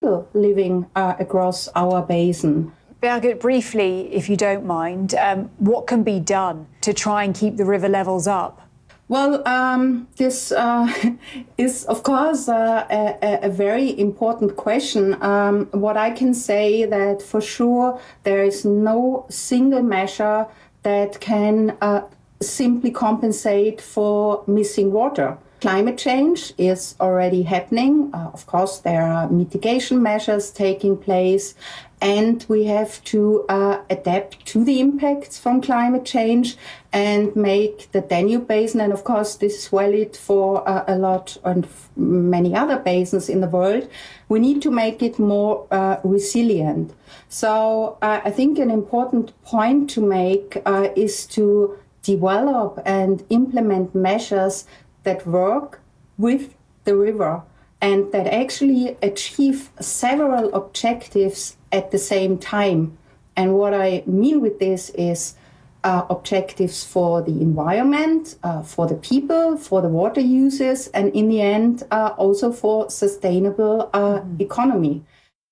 people living across our basin. Birgit, briefly, if you don't mind, what can be done to try and keep the river levels up? Well, this is, of course, a very important question. What I can say that for sure there is no single measure that can simply compensate for missing water. Climate change is already happening. Of course, there are mitigation measures taking place, and we have to adapt to the impacts from climate change and make the Danube Basin, and of course this is valid for a lot and many other basins in the world, we need to make it more resilient. So I think an important point to make is to develop and implement measures that work with the river and that actually achieve several objectives at the same time. And what I mean with this is objectives for the environment, for the people, for the water users, and in the end, also for sustainable economy.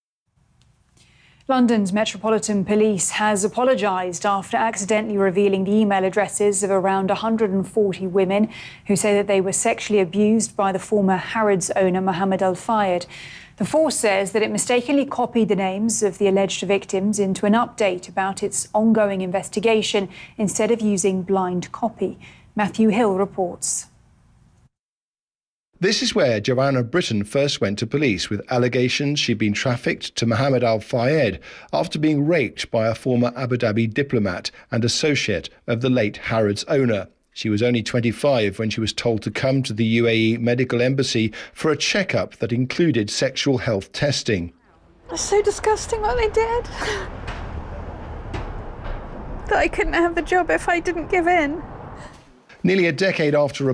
London's Metropolitan Police has apologised after accidentally revealing the email addresses of around 140 women who say that they were sexually abused by the former Harrods owner Mohammed Al Fayed. The force says that it mistakenly copied the names of the alleged victims into an update about its ongoing investigation instead of using blind copy. Matthew Hill reports. This is where Joanna Britton first went to police with allegations she'd been trafficked to Mohammed Al Fayed after being raped by a former Abu Dhabi diplomat and associate of the late Harrods owner. She was only 25 when she was told to come to the UAE Medical Embassy for a checkup that included sexual health testing. It's so disgusting what they did. That I couldn't have the job if I didn't give in. Nearly a decade after